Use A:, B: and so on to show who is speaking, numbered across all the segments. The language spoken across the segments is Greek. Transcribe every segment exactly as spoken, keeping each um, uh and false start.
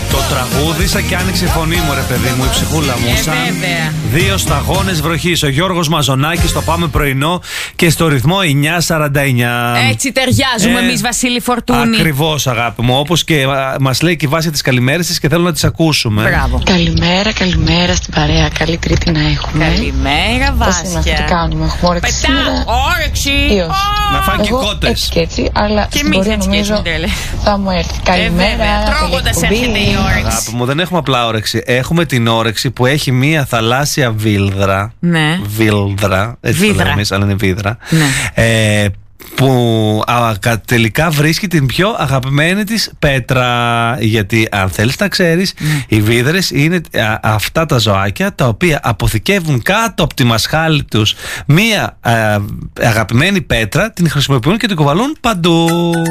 A: Το τραγούδισα και άνοιξε η φωνή μου, ρε παιδί μου, η ψυχούλα μου.
B: Ε,
A: σαν
B: βέβαια.
A: δύο σταγόνες βροχής. Ο Γιώργος Μαζονάκης, το πάμε πρωινό και στο ρυθμό εννιά σαράντα εννιά.
B: Έτσι ταιριάζουμε
A: Ε,
B: εμείς, Βασίλη Φορτούνη.
A: Ακριβώς, αγάπη μου. Όπως και α, μας λέει και η Βάση τις καλημέρες της και θέλω να τις ακούσουμε.
B: Μπράβο.
C: Καλημέρα, καλημέρα στην παρέα. Καλή Τρίτη να έχουμε.
B: Καλημέρα,
C: Πώς είμαστε, τι
B: Βάσια.
C: κάνουμε, έχουμε όρεξη σήμερα
B: Πετά, όρεξη.
C: ή όχι?
A: Να φάνε και
C: Εγώ
A: κότες.
C: έτσι και έτσι, αλλά
B: Και
C: στην
B: εμείς
C: πορεία
B: έτσι και έτσι,
C: νομίζω
B: μην τρελέ.
C: θα μου έρθει.
B: Ε,
C: Καλημέρα,
B: βέβαια, τρώγοντας
C: καλή
B: έρχεται η
C: εκπομπή.
B: όρεξη.
A: Αγάπη μου, δεν έχουμε απλά όρεξη. Έχουμε την όρεξη που έχει μία θαλάσσια βίλδρα.
B: Ναι.
A: Βίλδρα. Έτσι το
B: Βίδρα.
A: λέμε εμείς, αλλά είναι βίδρα.
B: Ναι.
A: Ε, που α, κα- τελικά βρίσκει την πιο αγαπημένη της πέτρα. Γιατί αν θέλεις να ξέρεις, οι βίδρες είναι α, αυτά τα ζωάκια τα οποία αποθηκεύουν κάτω από τη μασχάλη τους μία α, αγαπημένη πέτρα, την χρησιμοποιούν και την κουβαλούν παντού.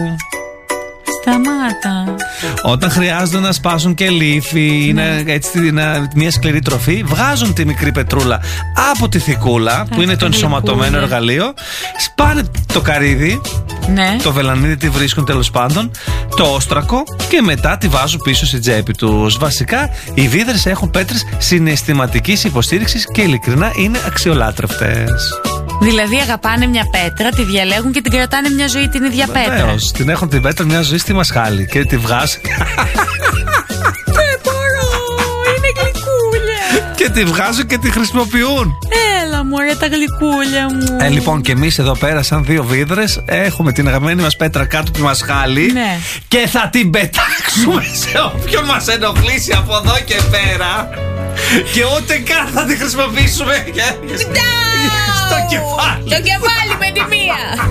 B: Σταμάτα.
A: Όταν χρειάζονται να σπάσουν και λύφη, είναι έτσι να- μια σκληρή τροφή, βγάζουν τη μικρή πετρούλα από τη θικούλα, που είναι το ενσωματωμένο
B: γλυκούλα.
A: εργαλείο, σπάνε το καρύδι,
B: Ναι.
A: το βελανίδι τι βρίσκουν τέλος πάντων, το όστρακο και μετά τη βάζουν πίσω στην τσέπη τους. Βασικά, οι βίδρες έχουν πέτρες συναισθηματικής υποστήριξης και ειλικρινά είναι αξιολάτρευτες.
B: Δηλαδή αγαπάνε μια πέτρα, τη διαλέγουν και την κρατάνε μια ζωή την ίδια πέτρα.
A: Βεβαίως, την έχουν την πέτρα μια ζωή στη μασχάλη και τη βγάζουν.
B: Δεν μπορώ, είναι γλυκούλια.
A: και τη βγάζουν και τη χρησιμοποιούν.
B: Έλα μωρέ τα γλυκούλια μου.
A: Ε, λοιπόν, και εμείς εδώ πέρα, σαν δύο βίδρες, έχουμε την αγαπημένη μας πέτρα κάτω από τη μασχάλη.
B: Ναι.
A: Και θα την πετάξουμε σε όποιον μας ενοχλήσει από εδώ και πέρα. Και ούτε καν θα τη χρησιμοποιήσουμε. Στο κεφάλι.
B: Το κεφάλι με τη μία.